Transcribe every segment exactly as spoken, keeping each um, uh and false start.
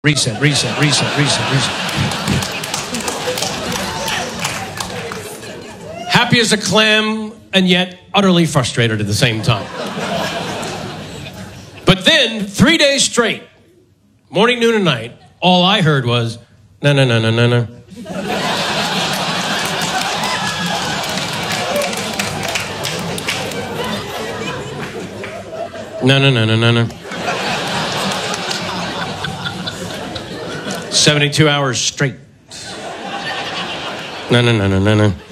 Reset, reset, reset, reset, reset. Happy as a clam and yet utterly frustrated at the same time. But then, three days straight, morning, noon, and night, all I heard was, no, no, no, no, no, no. No, no, no, no, no, no. seventy-two hours straight. No, no, no, no, no, no.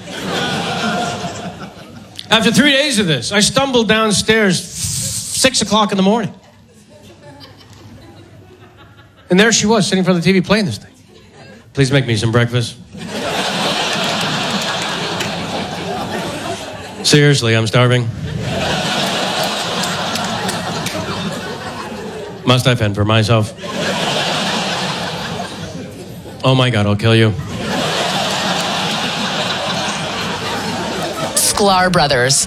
After three days of this, I stumbled downstairs six o'clock in the morning. And there she was, sitting in front of the T V playing this thing. Please make me some breakfast. Seriously, I'm starving. Must I fend for myself? Oh my God, I'll kill you. Sklar Brothers.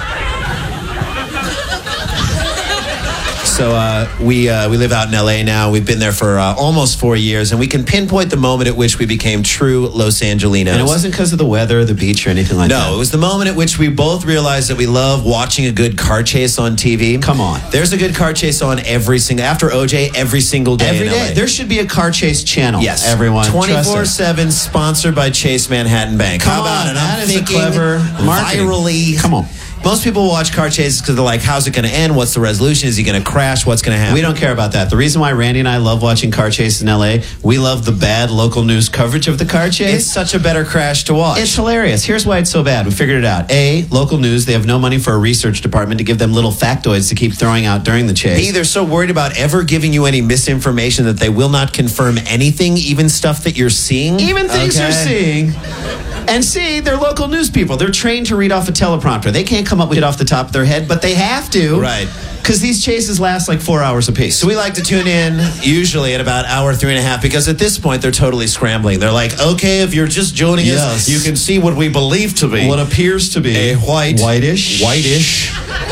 So uh, we uh, we live out in L A now. We've been there for uh, almost four years, and we can pinpoint the moment at which we became true Los Angelinos. And it wasn't because of the weather, or the beach, or anything like no, that. No, it was the moment at which we both realized that we love watching a good car chase on T V. Come on. There's a good car chase on every single, after O J, every single day Every in day. L A. There should be a car chase channel. Yes. Everyone. twenty-four seven, sponsored by Chase Manhattan Bank. Come How about on, it? that I'm is a thinking clever marketing. virally. Come on. Most people watch car chases because they're like, how's it going to end? What's the resolution? Is he going to crash? What's going to happen? We don't care about that. The reason why Randy and I love watching car chases in L A, we love the bad local news coverage of the car chase. It's such a better crash to watch. It's hilarious. Here's why it's so bad. We figured it out. A, local news, they have no money for a research department to give them little factoids to keep throwing out during the chase. B, they're so worried about ever giving you any misinformation that they will not confirm anything, even stuff that you're seeing. Even things okay. you're seeing. And C, they're local news people. They're trained to read off a teleprompter. They can't come up with it off the top of their head, but they have to. Right. Because these chases last like four hours apiece. So we like to tune in usually at about hour three and a half because at this point they're totally scrambling. They're like, okay, if you're just joining Yes. us, you can see what we believe to be What appears to be a white, whitish, whitish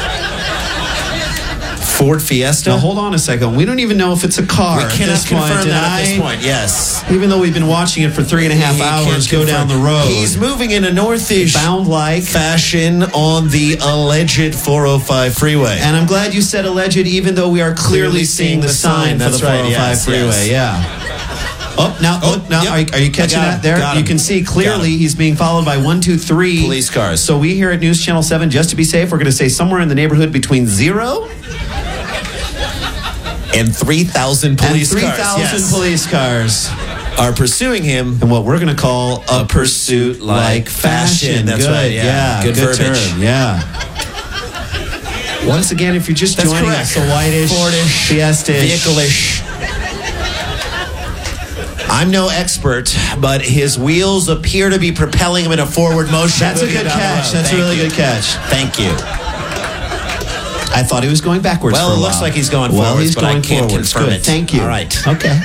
Ford Fiesta. Now hold on a second. We don't even know if it's a car. We at cannot this point, confirm that at this and I- point. Yes. Even though we've been watching it for three and a half He hours, can't go down the confirm. road. He's moving in a northish bound like fashion on the alleged four oh five freeway. And I'm glad you said alleged, even though we are clearly, Clearly seeing the sign for That's the right, four oh five yes, freeway. yes. Yeah. Oh, now, oh, now, yep. are, you- are you catching I got that him. there? Got You him. can see Got clearly him. he's being followed by one, two, three Police cars. So we here at News Channel seven, just to be safe, we're going to say somewhere in the neighborhood between zero and three thousand police and three cars thousand yes, police cars are pursuing him. in what we're going to call a, A pursuit like fashion. That's good, right, yeah. Good, Good verbiage. term, yeah. Once again, if you're just That's joining correct. us, a whitish, Fordish, Fiesta-ish, vehicle-ish. I'm no expert, but his wheels appear to be propelling him in a forward motion. That's a moving good down the catch. road. That's Thank a really you. good catch. Thank you. I thought he was going backwards. Well, for a it looks while. like he's going well, forwards, he's but going I can't forwards. confirm Good. it. Thank you. All right. Okay.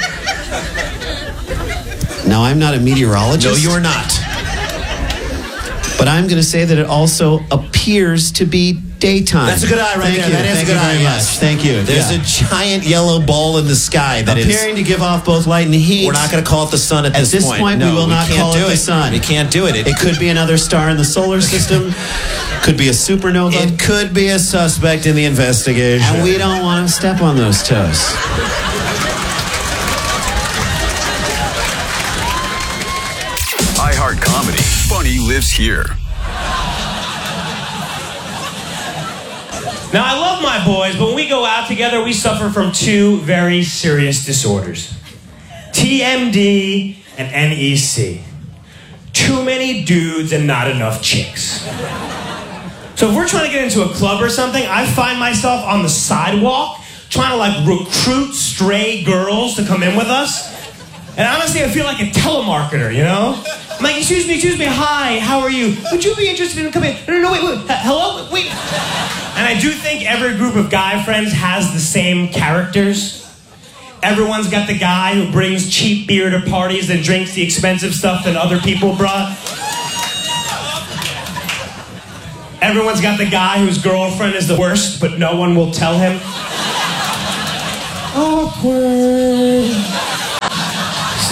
Now, I'm not a meteorologist. No, you're not. But I'm going to say that it also appears to be daytime. That's a good eye right Thank there. You. That is Thank a good you very eye, much. yes. Thank you. There's Yeah. a giant yellow ball in the sky that is... appearing to give off both light and heat. We're not going to call it the sun at, At this, this point. point, no, we will not can't call do it the sun. We can't do it. It, It could be another star in the solar system. Could be a supernova. it could be a suspect in the investigation. And we don't want to step on those toes. iHeart Comedy. Funny lives here. Now, I love my boys, but when we go out together, we suffer from two very serious disorders. T M D and N E C. Too many dudes and not enough chicks. So if we're trying to get into a club or something, I find myself on the sidewalk trying to like recruit stray girls to come in with us. And honestly, I feel like a telemarketer, you know? I'm like, excuse me, excuse me, hi, how are you? Would you be interested in coming? No, no, no, wait, wait, H- hello? Wait. And I do think every group of guy friends has the same characters. Everyone's got the guy who brings cheap beer to parties and drinks the expensive stuff that other people brought. Everyone's got the guy whose girlfriend is the worst, but no one will tell him. Awkward.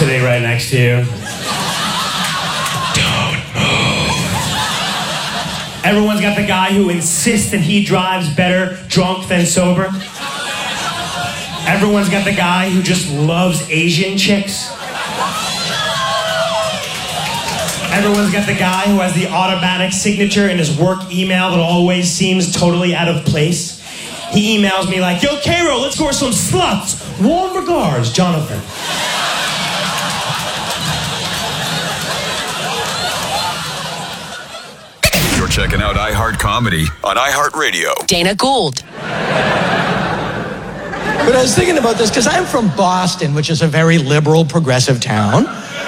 sitting right next to you. Don't move. Everyone's got the guy who insists that he drives better drunk than sober. Everyone's got the guy who just loves Asian chicks. Everyone's got the guy who has the automatic signature in his work email that always seems totally out of place. He emails me like, yo, Cairo, let's go with some sluts. Warm regards, Jonathan. You're checking out iHeart Comedy on iHeartRadio. Dana Gould. But I was thinking about this because I'm from Boston, which is a very liberal, progressive town.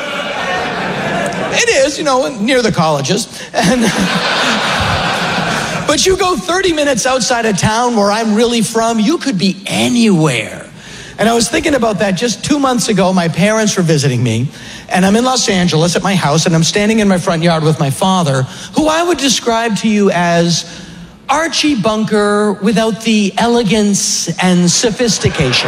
It is, you know, near the colleges. And but you go thirty minutes outside of town where I'm really from, you could be anywhere. And I was thinking about that just two months ago. My parents were visiting me, and I'm in Los Angeles at my house, and I'm standing in my front yard with my father, who I would describe to you as Archie Bunker without the elegance and sophistication.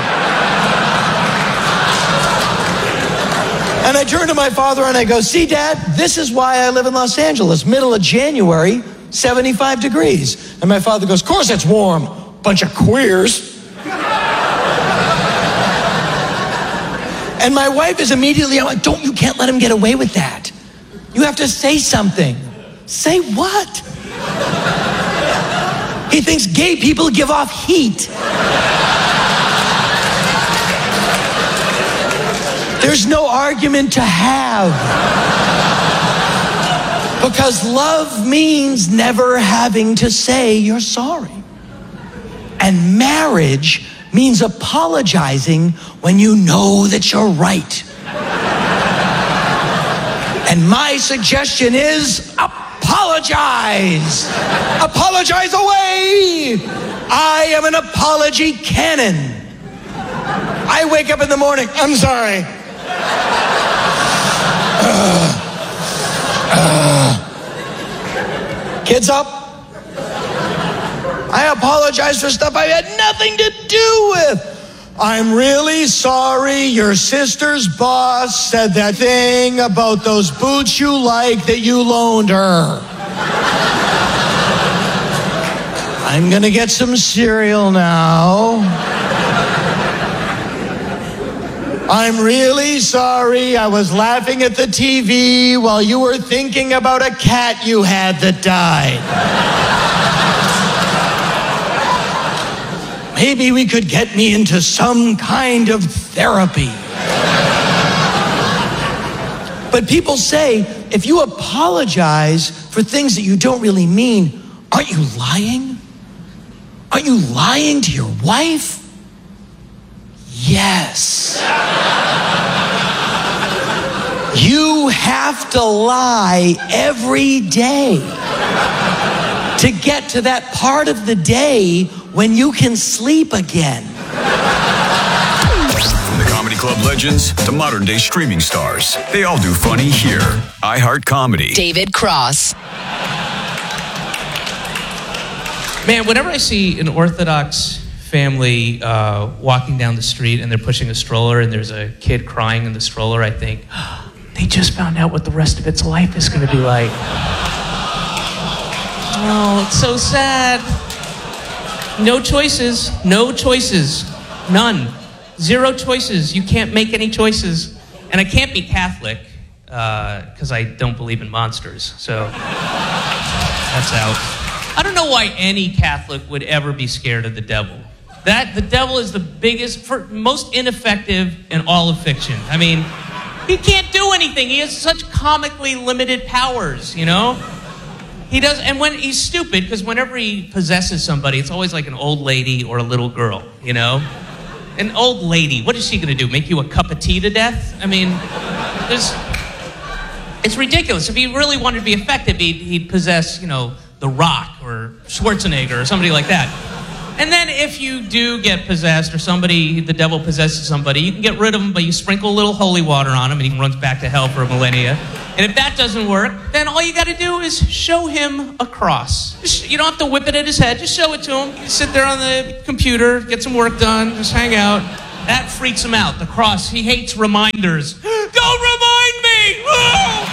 And I turn to my father and I go, see, Dad, this is why I live in Los Angeles. Middle of January, seventy-five degrees. And my father goes, of course it's warm. Bunch of queers. And my wife is immediately, I'm like, don't, you can't let him get away with that. You have to say something. Say what? He thinks gay people give off heat. There's no argument to have. Because love means never having to say you're sorry. And marriage means apologizing when you know that you're right. And my suggestion is apologize. Apologize away. I am an apology cannon. I wake up in the morning, I'm sorry. Uh, uh. Kids up. I apologize for stuff I had nothing to do with. I'm really sorry your sister's boss said that thing about those boots you like that you loaned her. I'm gonna get some cereal now. I'm really sorry I was laughing at the T V while you were thinking about a cat you had that died. Maybe we could get me into some kind of therapy. But people say, if you apologize for things that you don't really mean, aren't you lying? Aren't you lying to your wife? Yes. You have to lie every day to get to that part of the day when you can sleep again. From the Comedy Club legends to modern day streaming stars, they all do funny here. iHeart Comedy. David Cross. Man, whenever I see an Orthodox family uh, walking down the street and they're pushing a stroller and there's a kid crying in the stroller, I think, oh, they just found out what the rest of its life is going to be like. Oh, it's so sad. No choices. No choices. None. Zero choices. You can't make any choices. And I can't be Catholic because uh, I don't believe in monsters. So that's out. I don't know why any Catholic would ever be scared of the devil. That the devil is the biggest, for, most ineffective in all of fiction. I mean, he can't do anything. He has such comically limited powers, you know? He does, and when he's stupid, because whenever he possesses somebody, it's always like an old lady or a little girl, you know? An old lady, what is she going to do? Make you a cup of tea to death? I mean, there's, it's ridiculous. If he really wanted to be effective, he'd, he'd possess, you know, The Rock or Schwarzenegger or somebody like that. And then if you do get possessed or somebody, the devil possesses somebody, you can get rid of him, but you sprinkle a little holy water on him and he runs back to hell for a millennia. And if that doesn't work, then all you got to do is show him a cross. Just, you don't have to whip it at his head. Just show it to him. You sit there on the computer, get some work done, just hang out. That freaks him out. The cross. He hates reminders. Don't remind me! Oh!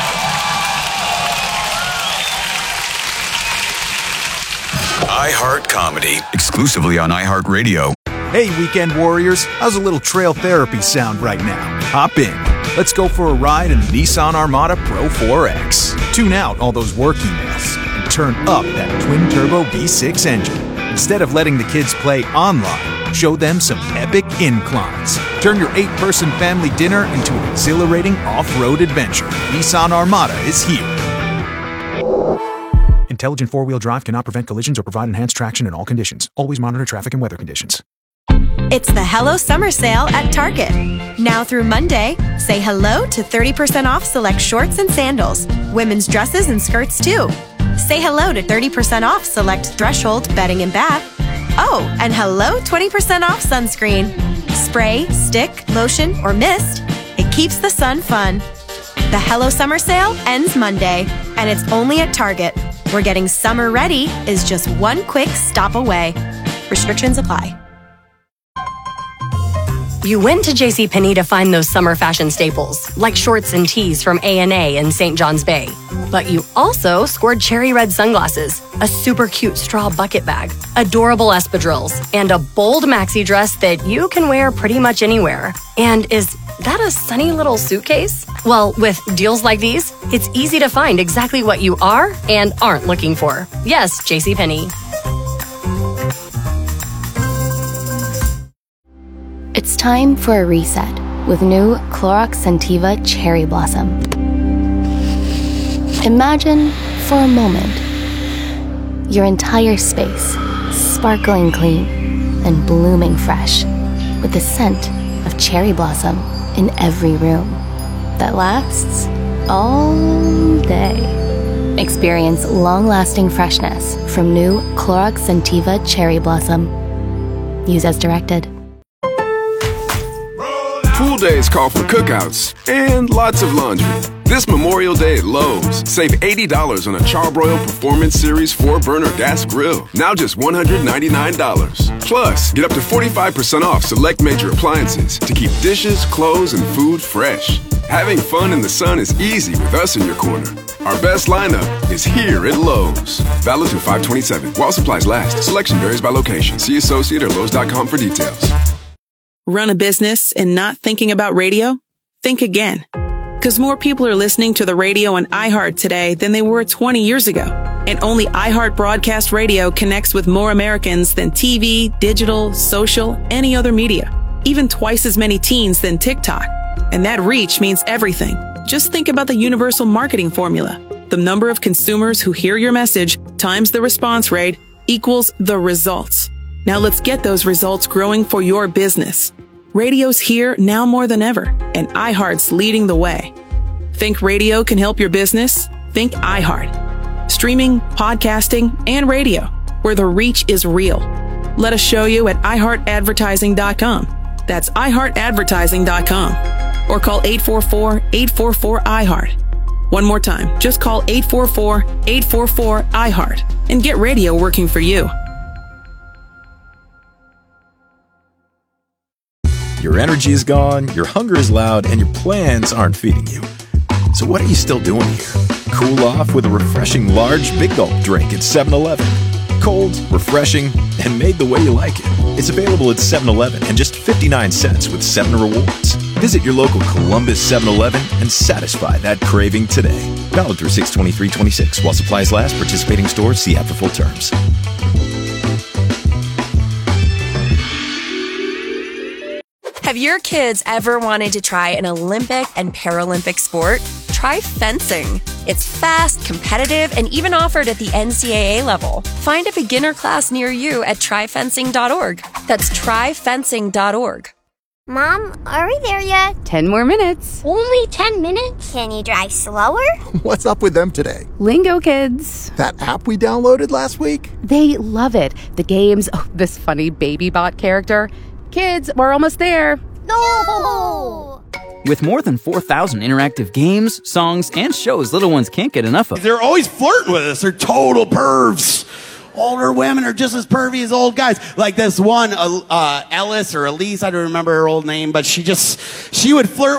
iHeart Comedy, exclusively on iHeartRadio. Hey, weekend warriors, how's a little trail therapy sound right now? Hop in. Let's go for a ride in the Nissan Armada Pro four X. Tune out all those work emails and turn up that twin-turbo V six engine. Instead of letting the kids play online, show them some epic inclines. Turn your eight-person family dinner into an exhilarating off-road adventure. Nissan Armada is here. Intelligent four-wheel drive cannot prevent collisions or provide enhanced traction in all conditions. Always monitor traffic and weather conditions. It's the Hello Summer Sale at Target. Now through Monday, say hello to thirty percent off select shorts and sandals, women's dresses and skirts too. Say hello to thirty percent off select Threshold bedding and bath. Oh, and hello twenty percent off sunscreen. Spray, stick, lotion, or mist. It keeps the sun fun. The Hello Summer Sale ends Monday, and it's only at Target, where getting summer ready is just one quick stop away. Restrictions apply. You went to JCPenney to find those summer fashion staples, like shorts and tees from A and A in Saint John's Bay. But you also scored cherry red sunglasses, a super cute straw bucket bag, adorable espadrilles, and a bold maxi dress that you can wear pretty much anywhere. And is that a sunny little suitcase? Well, with deals like these, it's easy to find exactly what you are and aren't looking for. Yes, JCPenney. It's time for a reset with new Clorox Scentiva Cherry Blossom. Imagine, for a moment, your entire space sparkling clean and blooming fresh with the scent of cherry blossom in every room that lasts all day. Experience long-lasting freshness from new Clorox Scentiva Cherry Blossom. Use as directed. Pool days call for cookouts and lots of laundry. This Memorial Day at Lowe's, save eighty dollars on a Charbroil Performance Series four burner gas grill. Now just one hundred ninety-nine dollars. Plus, get up to forty-five percent off select major appliances to keep dishes, clothes, and food fresh. Having fun in the sun is easy with us in your corner. Our best lineup is here at Lowe's. Valid through five twenty-seven. While supplies last. Selection varies by location. See associate or Lowe's dot com for details. Run a business and not thinking about radio? Think again. Because more people are listening to the radio on iHeart today than they were twenty years ago. And only iHeart Broadcast Radio connects with more Americans than T V, digital, social, any other media. Even twice as many teens than TikTok. And that reach means everything. Just think about the universal marketing formula. The number of consumers who hear your message times the response rate equals the results. Now let's get those results growing for your business. Radio's here now more than ever, and iHeart's leading the way. Think radio can help your business? Think iHeart. Streaming, podcasting, and radio, where the reach is real. Let us show you at i heart advertising dot com. That's i heart advertising dot com. Or call eight four four, eight four four, I heart. One more time, just call eight four four, eight four four, I heart and get radio working for you. Your energy is gone, your hunger is loud, and your plans aren't feeding you. So what are you still doing here? Cool off with a refreshing large Big Gulp drink at seven eleven. Cold, refreshing, and made the way you like it. It's available at seven eleven and just fifty-nine cents with seven rewards. Visit your local Columbus seven eleven and satisfy that craving today. Valid through six twenty-three twenty-six. While supplies last, participating stores see app for full terms. Have your kids ever wanted to try an Olympic and Paralympic sport? Try fencing. It's fast, competitive, and even offered at the N C double A level. Find a beginner class near you at try fencing dot org. That's try fencing dot org. Mom, are we there yet? Ten more minutes. Only ten minutes? Can you drive slower? What's up with them today? Lingo Kids. That app we downloaded last week? They love it. The games, oh, this funny baby bot character. Kids, we're almost there. No! With more than four thousand interactive games, songs, and shows little ones can't get enough of. They're always flirting with us. They're total pervs. Older women are just as pervy as old guys. Like this one, uh, Ellis or Elise, I don't remember her old name, but she just, she would flirt